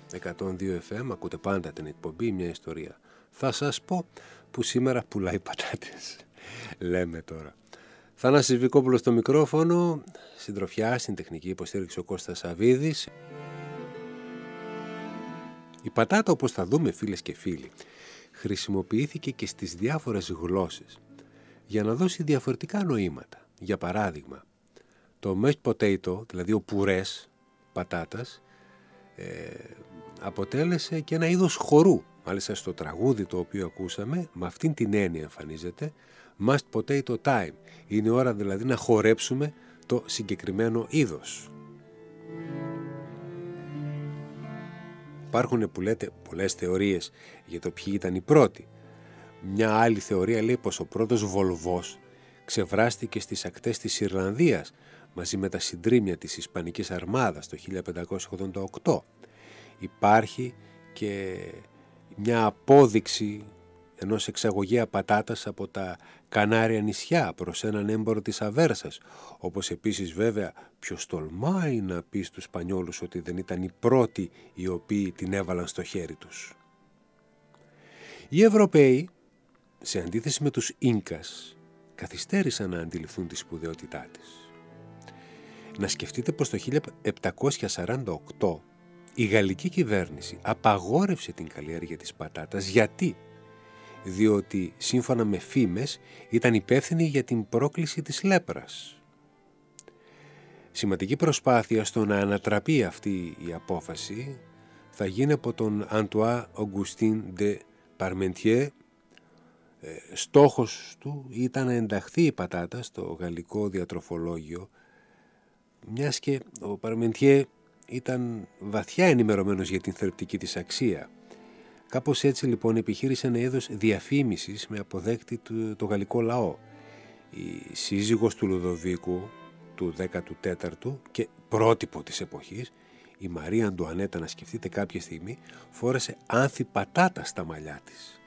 102 FM, ακούτε πάντα την εκπομπή Μια Ιστορία. Θα σας πω που σήμερα πουλάει πατάτες. Λέμε τώρα. Θανάσης Βικόπουλος στο μικρόφωνο, συντροφιά στην τεχνική υποστήριξη ο Κώστας Σαβίδης. Η πατάτα, όπως θα δούμε φίλες και φίλοι, χρησιμοποιήθηκε και στις διάφορες γλώσσες για να δώσει διαφορετικά νοήματα. Για παράδειγμα, το mashed potato, δηλαδή ο πουρές πατάτας, αποτέλεσε και ένα είδος χορού. Μάλιστα στο τραγούδι το οποίο ακούσαμε, με αυτήν την έννοια εμφανίζεται mashed potato time. Είναι ώρα δηλαδή να χορέψουμε το συγκεκριμένο είδος. Υπάρχουν που λέτε πολλές θεωρίες για το ποιοι ήταν οι πρώτοι. Μια άλλη θεωρία λέει πως ο πρώτος βολβός ξεβράστηκε στις ακτές της Ιρλανδίας μαζί με τα συντρίμμια της Ισπανικής Αρμάδας το 1588. Υπάρχει και μια απόδειξη ενός εξαγωγέα πατάτας από τα Κανάρια νησιά προς έναν έμπορο της Αβέρσας, όπως επίσης βέβαια ποιος τολμάει να πει στους Σπανιόλους ότι δεν ήταν οι πρώτοι οι οποίοι την έβαλαν στο χέρι τους. Οι Ευρωπαίοι, σε αντίθεση με τους Ίνκας, καθυστέρησαν να αντιληφθούν τη σπουδαιότητά της. Να σκεφτείτε πως το 1748 η γαλλική κυβέρνηση απαγόρευσε την καλλιέργεια της πατάτας. Γιατί? Διότι σύμφωνα με φήμες ήταν υπεύθυνη για την πρόκληση της λέπρας. Σημαντική προσπάθεια στο να ανατραπεί αυτή η απόφαση θα γίνει από τον Antoine Augustin de Parmentier. Στόχος του ήταν να ενταχθεί η πατάτα στο γαλλικό διατροφολόγιο, μιας και ο Parmentier ήταν βαθιά ενημερωμένος για την θρεπτική της αξία. Κάπως έτσι λοιπόν επιχείρησε ένα είδος διαφήμισης με αποδέκτη το γαλλικό λαό. Η σύζυγος του Λουδοβίκου του 14ου και πρότυπο της εποχής, η Μαρία Αντουανέτα, να σκεφτείτε κάποια στιγμή, φόρεσε άνθη πατάτα στα μαλλιά της.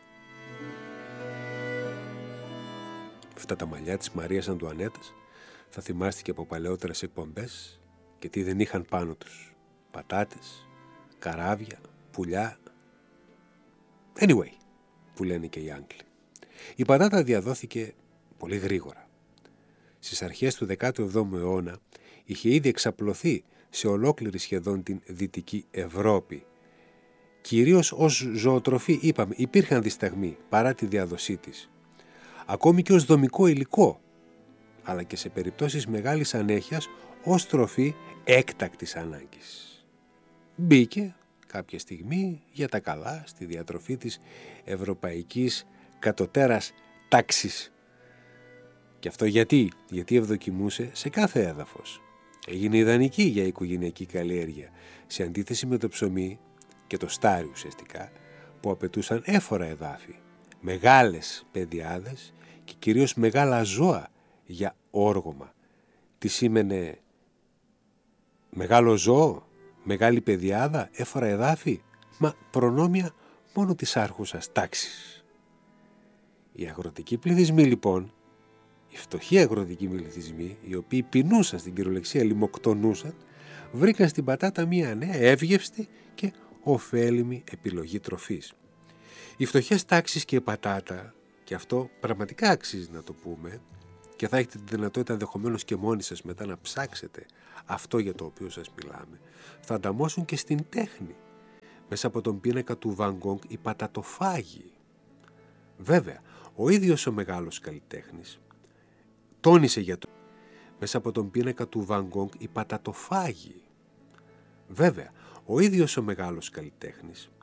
Αυτά τα μαλλιά της Μαρίας Αντουανέτας θα θυμάστε και από παλαιότερες εκπομπές και τι δεν είχαν πάνω τους. Πατάτες, καράβια, πουλιά. Anyway, που λένε και οι Άγγλοι. Η πατάτα διαδόθηκε πολύ γρήγορα. Στις αρχές του 17ου αιώνα είχε ήδη εξαπλωθεί σε ολόκληρη σχεδόν την Δυτική Ευρώπη. Κυρίως ως ζωοτροφή, είπαμε, υπήρχαν δισταγμοί παρά τη διάδοσή της. Ακόμη και ως δομικό υλικό, αλλά και σε περιπτώσεις μεγάλης ανέχειας ως τροφή έκτακτης ανάγκης. Μπήκε κάποια στιγμή για τα καλά στη διατροφή της ευρωπαϊκής κατωτέρας τάξης. Και αυτό γιατί ευδοκιμούσε σε κάθε έδαφος. Έγινε ιδανική για οικογενειακή καλλιέργεια, σε αντίθεση με το ψωμί και το στάρι ουσιαστικά, που απαιτούσαν έφορα εδάφη, μεγάλες πεδιάδες και κυρίως μεγάλα ζώα για όργωμα. Τι σήμαινε μεγάλο ζώο, μεγάλη πεδιάδα, έφορα εδάφη? Μα προνόμια μόνο της άρχουσας τάξης. Οι αγροτικοί πληθυσμοί λοιπόν, οι φτωχοί αγροτικοί πληθυσμοί, οι οποίοι πεινούσαν, στην κυριολεξία λιμοκτονούσαν, βρήκαν στην πατάτα μία νέα, εύγευστη και ωφέλιμη επιλογή τροφής. Οι φτωχές τάξεις και η πατάτα, και αυτό πραγματικά αξίζει να το πούμε, και θα έχετε τη δυνατότητα ενδεχομένως και μόνοι σας μετά να ψάξετε αυτό για το οποίο σας μιλάμε, θα ανταμώσουν και στην τέχνη. Μέσα από τον πίνακα του Van Gogh οι πατατοφάγοι. Βέβαια, ο ίδιος ο μεγάλος καλλιτέχνης τόνισε για το μέσα από τον πίνακα του Van Gogh οι πατατοφάγοι. Βέβαια, ο ίδιος ο μεγάλος καλλιτέχνης